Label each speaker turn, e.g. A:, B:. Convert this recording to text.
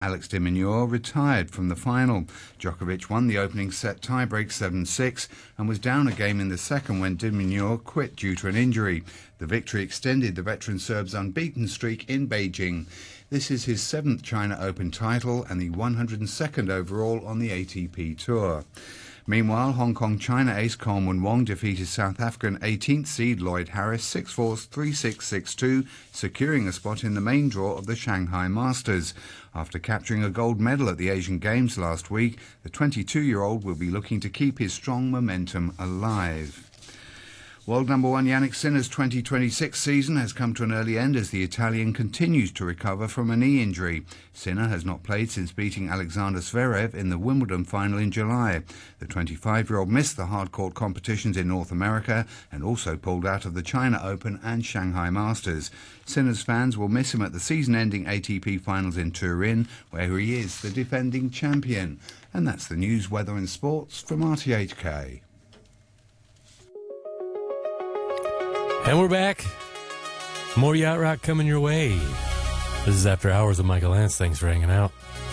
A: Alex de Minaur retired from the final. Djokovic won the opening set tiebreak 7-6 and was down a game in the second when de Minaur quit due to an injury. The victory extended the veteran Serb's unbeaten streak in Beijing. This is his 7th China Open title and the 102nd overall on the ATP Tour. Meanwhile, Hong Kong-China ace Coleman Wong defeated South African 18th seed Lloyd Harris 6-4, 3-6, 6-2, securing a spot in the main draw of the Shanghai Masters. After capturing a gold medal at the Asian Games last week, the 22-year-old will be looking to keep his strong momentum alive. World number one Jannik Sinner's 2026 season has come to an early end as the Italian continues to recover from a knee injury. Sinner has not played since beating Alexander Zverev in the Wimbledon final in July. The 25-year-old missed the hard-court competitions in North America and also pulled out of the China Open and Shanghai Masters. Sinner's fans will miss him at the season-ending ATP finals in Turin, where he is the defending champion. And that's the news, weather and sports from RTHK.
B: And we're back. More Yacht Rock coming your way. This is After Hours with Michael Lance. Thanks for hanging out.